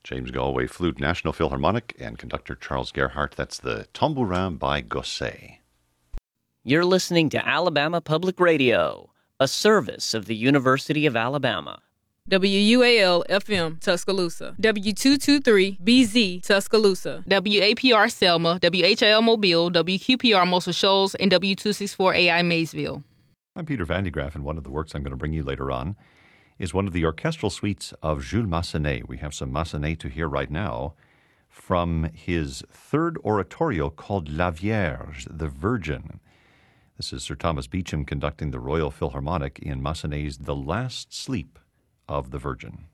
James Galway Flute, National Philharmonic, and conductor Charles Gerhardt. That's the Tambourin by Gosset. You're listening to Alabama Public Radio, a service of the University of Alabama. WUAL-FM, Tuscaloosa. W223-BZ, Tuscaloosa. WAPR Selma, WHIL Mobile, WQPR Muscle Shoals, and W264AI Maysville. I'm Peter Van de Graaff, and one of the works I'm going to bring you later on is one of the orchestral suites of Jules Massenet. We have some Massenet to hear right now from his third oratorio called La Vierge, the Virgin. This is Sir Thomas Beecham conducting the Royal Philharmonic in Massenet's The Last Sleep of the Virgin.